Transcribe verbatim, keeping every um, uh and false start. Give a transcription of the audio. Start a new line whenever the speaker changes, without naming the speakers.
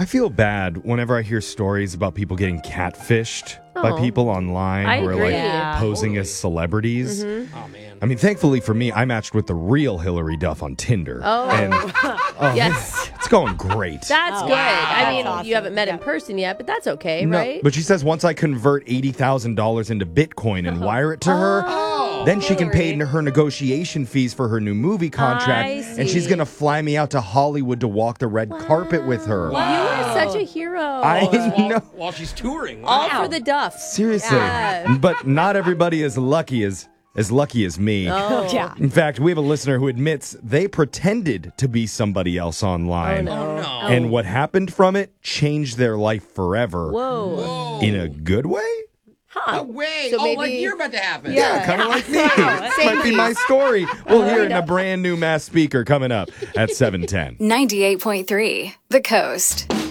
I feel bad whenever I hear stories about people getting catfished
Oh.
by people online
I
who are
agree.
like
Yeah.
posing
Totally.
as celebrities.
Mm-hmm.
Oh, man.
I mean, thankfully for me, I matched with the real Hillary Duff on Tinder.
Oh.
And oh,
Yes.
it's going great.
That's
Oh,
good. I
that's
mean,
awesome.
you haven't met in
Yeah.
person yet, but that's okay,
No,
right?
but she says once I convert eighty thousand dollars into Bitcoin and wire it to her,
Oh,
then she can pay
Hillary.
her negotiation fees for her new movie contract.
I
And she's
see.
going to fly me out to Hollywood to walk the red carpet with her.
You are such a hero.
I
While,
know.
while she's touring.
All
Wow.
for the duff.
Seriously.
Yeah.
But not everybody is lucky as as lucky as me.
Oh.
Yeah.
In fact, we have a listener who admits they pretended to be somebody else online.
Oh,
Oh, no.
And what happened from it changed their life forever.
Whoa.
Whoa.
In a good way?
No way.
So
oh, like
maybe-
you're about to happen.
Yeah, kind of like me. This
Same
might be
piece.
my story. We'll hear it in a brand new Mass Speaker coming up at seven ten.
ninety-eight point three The Coast.